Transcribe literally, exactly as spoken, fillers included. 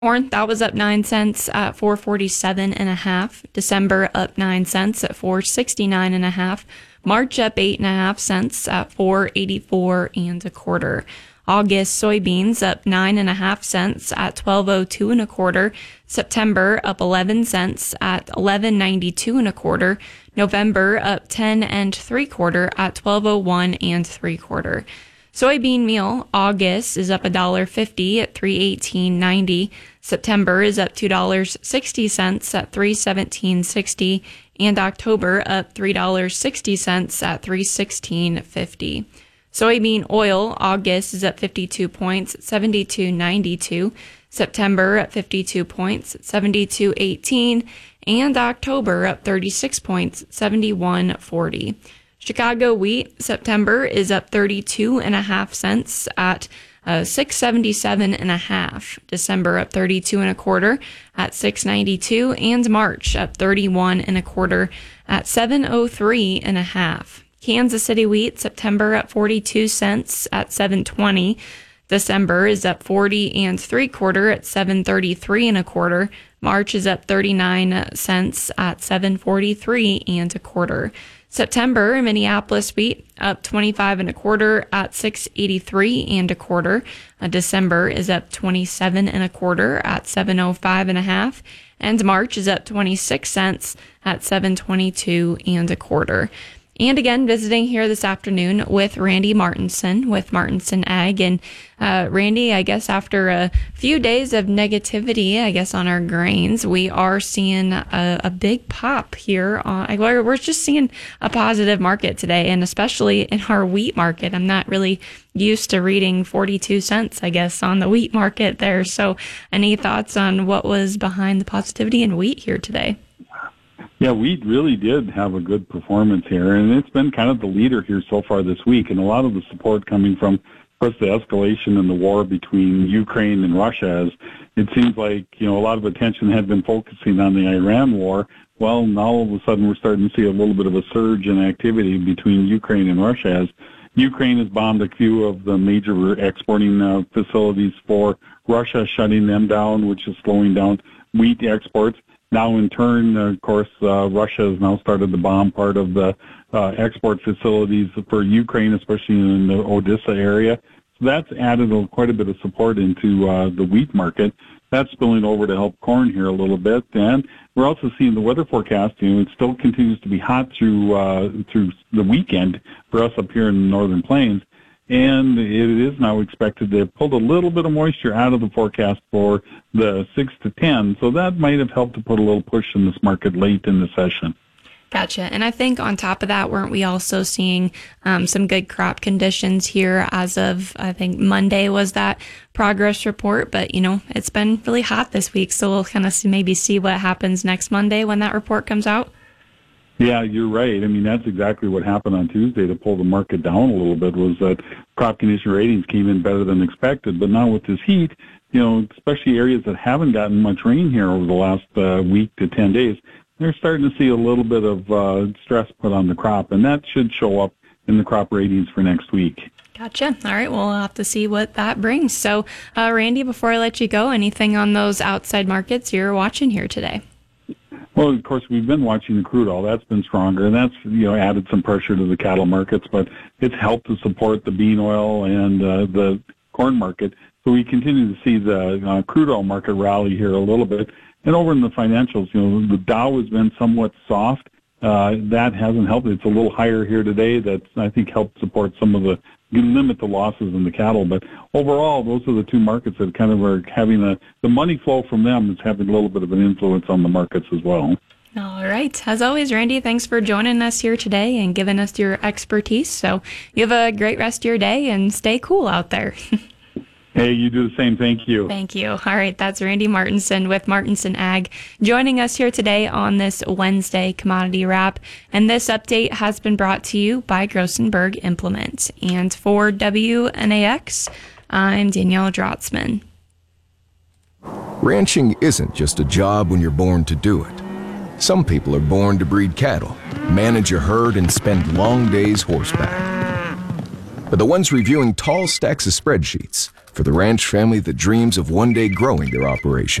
Corn, that was up nine cents at four forty-seven and a half. December up nine cents at four sixty-nine and a half. March up eight and a half cents at four eighty-four and a quarter. August soybeans up nine and a half cents at twelve oh two and a quarter. September up eleven cents at eleven ninety-two and a quarter. November up ten and three quarter at twelve oh one and three quarter. Soybean meal, August is up one dollar fifty at three eighteen ninety. September is up two dollars and sixty cents at three seventeen sixty. And October up three dollars and sixty cents at three sixteen fifty. Soybean oil, August is up fifty-two points at seventy-two ninety-two. September up fifty-two points at seventy-two eighteen. And October up thirty-six points at seventy-one forty. Chicago wheat, September is up thirty-two and a half cents at uh, six seventy-seven and a half. December up thirty-two and a quarter at six ninety-two, and March up thirty-one and a quarter at seven oh three and a half. Kansas City wheat, September up forty-two cents at seven twenty. December is up forty and three quarter at seven thirty-three and a quarter. March is up thirty-nine cents at seven forty-three and a quarter. September, Minneapolis wheat up twenty-five and a quarter at six eighty-three and a quarter. Uh, December is up twenty-seven and a quarter at seven oh five and a half. And March is up twenty-six cents at seven twenty-two and a quarter. And again, visiting here this afternoon with Randy Martinson with Martinson Ag. And uh, Randy, I guess after a few days of negativity, I guess, on our grains, we are seeing a, a big pop here. On, we're just seeing a positive market today, and especially in our wheat market. I'm not really used to reading forty-two cents, I guess, on the wheat market there. So any thoughts on what was behind the positivity in wheat here today? Yeah, wheat really did have a good performance here, and it's been kind of the leader here so far this week, and a lot of the support coming from, of course, the escalation in the war between Ukraine and Russia. As it seems like, you know, a lot of attention had been focusing on the Iran war. Well, now all of a sudden we're starting to see a little bit of a surge in activity between Ukraine and Russia, as Ukraine has bombed a few of the major exporting uh, facilities for Russia, shutting them down, which is slowing down wheat exports. Now, in turn, uh, of course, uh, Russia has now started to bomb part of the uh, export facilities for Ukraine, especially in the Odessa area. So that's added a, quite a bit of support into uh, the wheat market. That's spilling over to help corn here a little bit. And we're also seeing the weather forecast. You know, it still continues to be hot through uh, through the weekend for us up here in the Northern Plains. And it is now expected to pull a little bit of moisture out of the forecast for the six to ten. So that might have helped to put a little push in this market late in the session. Gotcha. And I think on top of that, weren't we also seeing um, some good crop conditions here as of, I think, Monday was that progress report. But, you know, it's been really hot this week. So we'll kind of maybe see what happens next Monday when that report comes out. Yeah, you're right. I mean, that's exactly what happened on Tuesday to pull the market down a little bit, was that crop condition ratings came in better than expected. But now with this heat, you know, especially areas that haven't gotten much rain here over the last uh, week to ten days, they're starting to see a little bit of uh, stress put on the crop, and that should show up in the crop ratings for next week. Gotcha. All right, well, we'll have to see what that brings. So, uh, Randy, before I let you go, anything on those outside markets you're watching here today? Well, of course, we've been watching the crude oil. That's been stronger, and that's, you know, added some pressure to the cattle markets, but it's helped to support the bean oil and uh, the corn market. So we continue to see the uh, crude oil market rally here a little bit. And over in the financials, you know, the Dow has been somewhat soft. Uh, that hasn't helped. It's a little higher here today. That's, I think, helped support some of the, limit the losses in the cattle. But overall, those are the two markets that kind of are having a, the money flow from them is having a little bit of an influence on the markets as well. All right. As always, Randy, thanks for joining us here today and giving us your expertise. So you have a great rest of your day and stay cool out there. Hey, you do the same. Thank you. Thank you. All right. That's Randy Martinson with Martinson Ag joining us here today on this Wednesday Commodity Wrap. And this update has been brought to you by Grossenberg Implement. And for W N A X, I'm Danielle Drotzman. Ranching isn't just a job when you're born to do it. Some people are born to breed cattle, manage a herd, and spend long days horseback. but the ones reviewing tall stacks of spreadsheets for the ranch family that dreams of one day growing their operation.